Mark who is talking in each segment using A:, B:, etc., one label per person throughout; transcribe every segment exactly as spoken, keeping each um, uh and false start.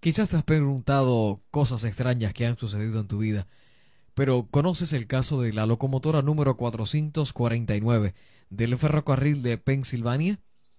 A: Quizás te has preguntado cosas extrañas que han sucedido en tu vida, pero ¿conoces el caso de la locomotora número cuatrocientos cuarenta y nueve del ferrocarril de Pensilvania?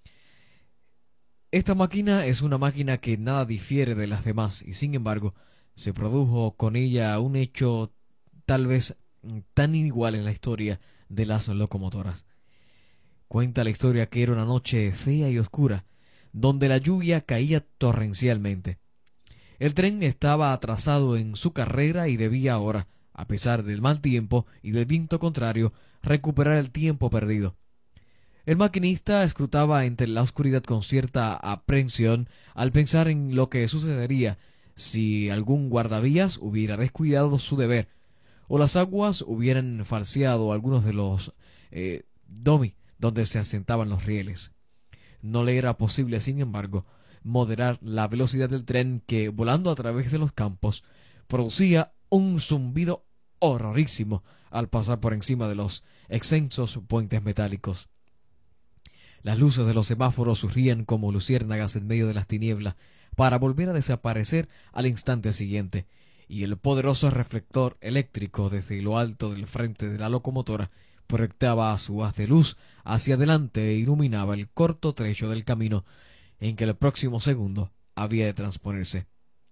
A: Esta máquina es una máquina que nada difiere de las demás y sin embargo se produjo con ella un hecho tal vez tan inigual en la historia de las locomotoras. Cuenta la historia que era una noche fea y oscura, donde la lluvia caía torrencialmente. El tren estaba atrasado en su carrera y debía ahora, a pesar del mal tiempo y del viento contrario, recuperar el tiempo perdido. El maquinista escrutaba entre la oscuridad con cierta aprensión al pensar en lo que sucedería si algún guardavías hubiera descuidado su deber o las aguas hubieran falseado algunos de los eh, domi donde se asentaban los rieles. No le era posible, sin embargo, moderar la velocidad del tren que, volando a través de los campos, producía un zumbido horrorísimo al pasar por encima de los extensos puentes metálicos. Las luces de los semáforos surgían como luciérnagas en medio de las tinieblas para volver a desaparecer al instante siguiente, y el poderoso reflector eléctrico desde lo alto del frente de la locomotora proyectaba su haz de luz hacia adelante e iluminaba el corto trecho del camino en que el próximo segundo había de transponerse.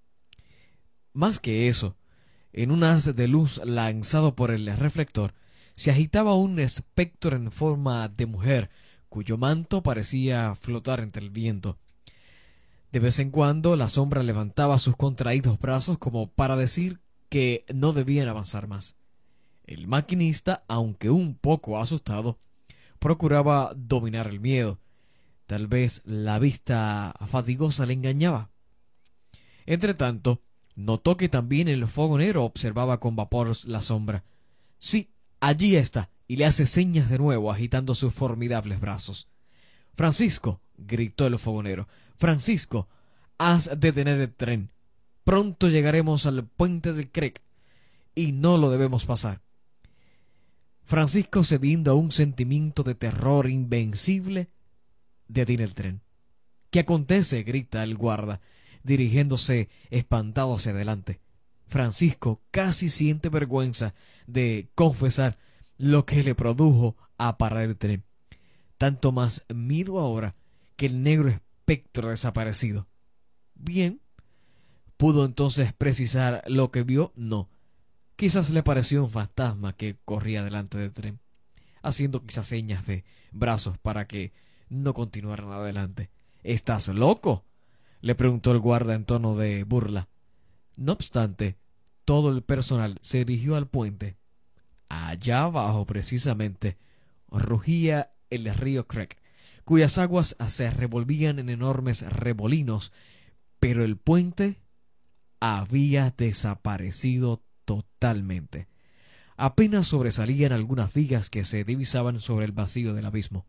A: Más que eso, en un haz de luz lanzado por el reflector, se agitaba un espectro en forma de mujer, cuyo manto parecía flotar entre el viento. De vez en cuando la sombra levantaba sus contraídos brazos como para decir que no debían avanzar más. El maquinista, aunque un poco asustado, procuraba dominar el miedo. Tal vez la vista fatigosa le engañaba. Entretanto, notó que también el fogonero observaba con vapor la sombra. Sí, allí está, y le hace señas de nuevo agitando sus formidables brazos. «Francisco», gritó el fogonero, «Francisco, has de detener el tren. Pronto llegaremos al puente del Creek, y no lo debemos pasar». Francisco, cediendo a un sentimiento de terror invencible, detiene el tren. «¿Qué acontece?», grita el guarda, dirigiéndose espantado hacia adelante. Francisco casi siente vergüenza de confesar lo que le produjo a parar el tren. Tanto más miedo ahora que el negro espectro desaparecido. Bien, ¿pudo entonces precisar lo que vio? No. Quizás le pareció un fantasma que corría delante del tren, haciendo quizás señas de brazos para que no continuaran adelante. «¿Estás loco?», le preguntó el guarda en tono de burla. No obstante, todo el personal se dirigió al puente. Allá abajo, precisamente, rugía el río Creek, cuyas aguas se revolvían en enormes remolinos, pero el puente había desaparecido totalmente. Apenas sobresalían algunas vigas que se divisaban sobre el vacío del abismo.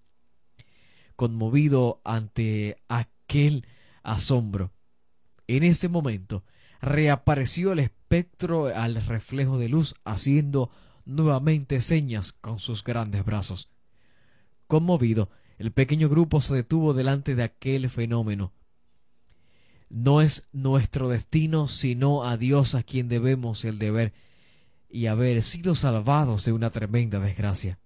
A: Conmovido ante aquel asombro, en ese momento reapareció el espectro al reflejo de luz, haciendo nuevamente señas con sus grandes brazos. Conmovido, el pequeño grupo se detuvo delante de aquel fenómeno. No es nuestro destino, sino a Dios a quien debemos el deber y haber sido salvados de una tremenda desgracia.